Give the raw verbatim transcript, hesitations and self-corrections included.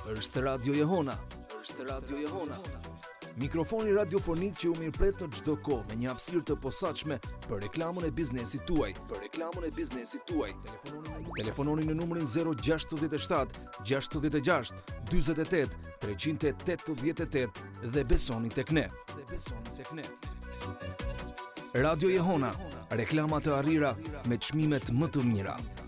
Është Radio Jehona. Është Radio Jehona. Mikrofoni radiofonik që u mirëpret në çdo kohë me një hapësirë të posaçme për reklamën e biznesit tuaj. Për reklamën e biznesit tuaj. Telefononi në numrin zero gjasht shtat gjasht gjasht dyzet e tet treqind e tetëdhjetë e tetë dhe besoni tek ne. Dhe besoni tek ne. Radio Jehona, reklama të arrira me çmimet më të mira.